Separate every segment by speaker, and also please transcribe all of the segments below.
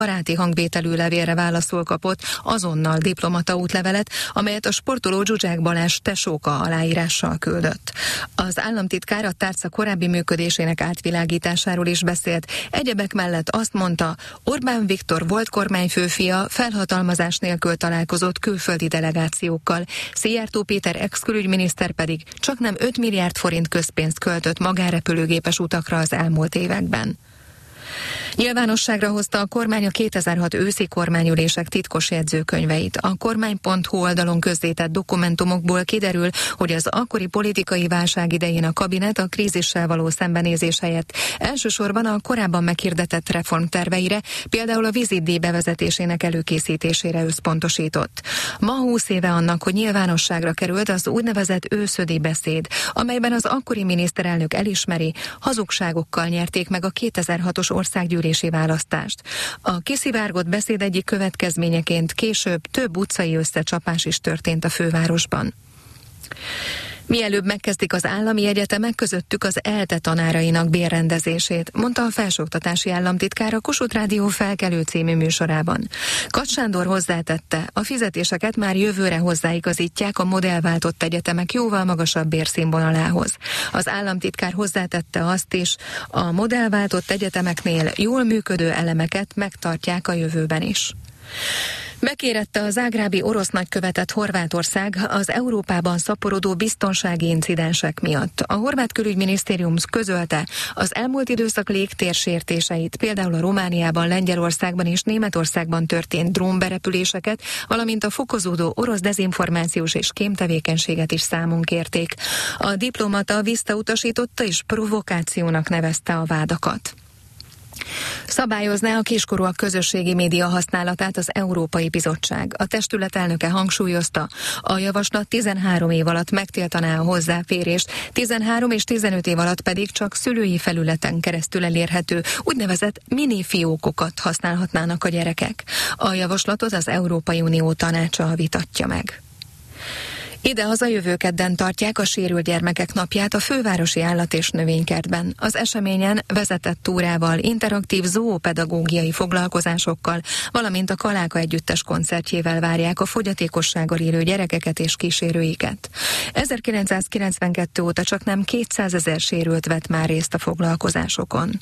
Speaker 1: baráti hangvételű levélre válaszul kapott azonnal diplomata útlevelet, amelyet a sportoló Zsuzsák Balázs tesóka aláírással küldött. Az államtitkár a tárca korábbi működésének átvilágításáról is beszélt. Egyebek mellett azt mondta, Orbán Viktor volt kormányfőfia felhatalmazás nélkül találkozott külföldi delegációkkal. Szijjártó Péter ex-külügyminiszter pedig csaknem 5 milliárd forint közpénzt költött magánrepülőgépes utakra az elmúlt években. Nyilvánosságra hozta a kormány a 2006 őszi kormányülések titkos jegyzőkönyveit. A kormány.hu oldalon közzétett dokumentumokból kiderül, hogy az akkori politikai válság idején a kabinet a krízissel való szembenézés helyett elsősorban a korábban meghirdetett reformterveire, például a vízidíj bevezetésének előkészítésére összpontosított. Ma 20 éve annak, hogy nyilvánosságra került az úgynevezett őszödi beszéd, amelyben az akkori miniszterelnök elismeri, hazugságokkal nyerték meg a 2006-os országgyűlési választást. A kiszivárgott beszéd egyik következményeként később több utcai összecsapás is történt a fővárosban. Mielőbb megkezdik az állami egyetemek, közöttük az ELTE tanárainak bérrendezését, mondta a felsőoktatási államtitkár a Kossuth Rádió Felkelő című műsorában. Kacs Sándor hozzátette, a fizetéseket már jövőre hozzáigazítják a modellváltott egyetemek jóval magasabb bérszínvonalához. Az államtitkár hozzátette azt is, a modellváltott egyetemeknél jól működő elemeket megtartják a jövőben is. Bekérette a zágrábi orosz nagykövetet Horvátország az Európában szaporodó biztonsági incidensek miatt. A horvát külügyminisztérium közölte, az elmúlt időszak légtérsértéseit, például a Romániában, Lengyelországban és Németországban történt drónberepüléseket, valamint a fokozódó orosz dezinformációs és kémtevékenységet is számon kérték. A diplomata visszautasította és provokációnak nevezte a vádakat. Szabályozná a kiskorúak közösségi média használatát az Európai Bizottság. A testület elnöke hangsúlyozta, a javaslat 13 év alatt megtiltaná a hozzáférést, 13 és 15 év alatt pedig csak szülői felületen keresztül elérhető úgynevezett mini fiókokat használhatnának a gyerekek. A javaslatot az Európai Unió tanácsa vitatja meg. Idehaza jövő kedden tartják a sérült gyermekek napját a fővárosi állat- és növénykertben. Az eseményen vezetett túrával, interaktív zoopedagógiai foglalkozásokkal, valamint a Kaláka együttes koncertjével várják a fogyatékossággal élő gyerekeket és kísérőiket. 1992 óta csaknem 200 000 sérült vett már részt a foglalkozásokon.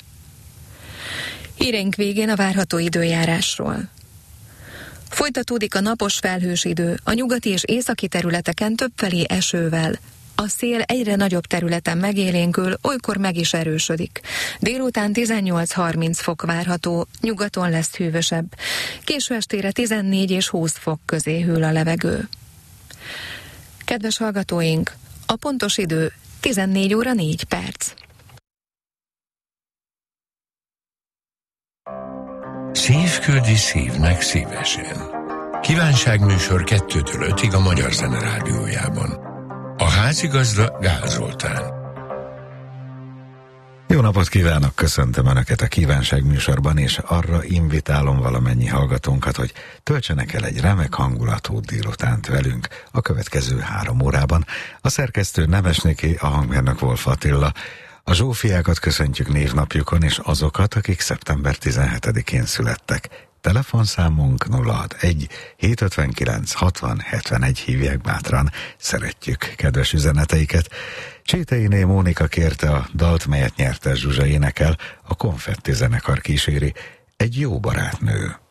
Speaker 1: Híreink végén a várható időjárásról. Folytatódik a napos felhős idő, a nyugati és északi területeken többfelé esővel. A szél egyre nagyobb területen megélénkül, olykor meg is erősödik. Délután 18-30 fok várható, nyugaton lesz hűvösebb. Késő estére 14 és 20 fok közé hűl a levegő. Kedves hallgatóink, a pontos idő 14 óra 4 perc.
Speaker 2: Szív küldi szívnek szívesen. Kívánságműsor 2-től 5-ig a Magyar Zene Rádiójában. A házigazda Gál Zoltán.
Speaker 3: Jó napot kívánok, köszöntöm Önöket a kívánságműsorban, és arra invitálom valamennyi hallgatónkat, hogy töltsenek el egy remek hangulatú délutánt velünk a következő 3 órában. A szerkesztő Nemesnéki, a hangmérnök Wolf Attila. A Zsófiákat köszöntjük névnapjukon, és azokat, akik szeptember 17-én születtek. Telefonszámunk 061 759 60 71, hívják bátran, szeretjük kedves üzeneteiket. Cséteiné Mónika kérte a dalt, melyet Nyertes Zsuzsa énekel, a Konfetti zenekar kíséri, Egy jó barátnő.